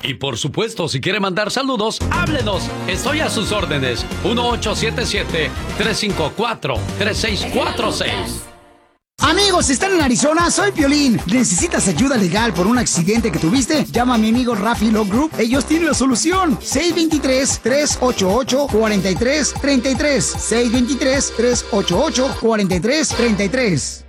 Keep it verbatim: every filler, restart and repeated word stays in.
Y por supuesto, si quiere mandar saludos, háblenos. Estoy a sus órdenes. uno ocho siete siete, tres cinco cuatro, tres seis cuatro seis. Amigos, ¿están en Arizona? Soy Piolín. ¿Necesitas ayuda legal por un accidente que tuviste? Llama a mi amigo Rafi Law Group. Ellos tienen la solución. seis dos tres, tres ocho ocho, cuatro tres tres tres. seis dos tres, tres ocho ocho, cuatro tres tres tres.